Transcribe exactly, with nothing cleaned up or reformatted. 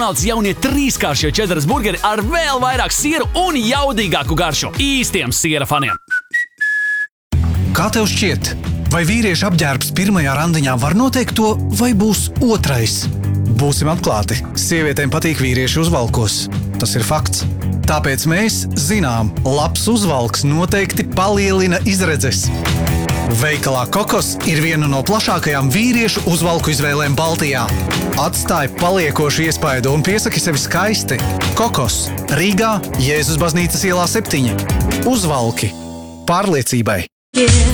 McDonald's jaunie trīskāršie čeddaras burgeri ar vēl vairāk siera un jaudīgāku garšu. Īstiem siera faniem. Kā tev šķiet, vai vīrieša apģērbs pirmajā randiņā var noteikt to, vai būs otrais? Būsim atklāti, sievietēm patīk vīrieši uzvalkos. Tas ir fakts. Tāpēc mēs zinām, labs uzvalks noteikti palielina izredzes. Veikalā Kokos ir viena no plašākajām vīriešu uzvalku izvēlēm Baltijā. Atstāj paliekošu iespaidu un piesaki sevi skaisti. Kokos, Rīgā, Jēzus baznīcas ielā septiņi. Uzvalki pārliecībai.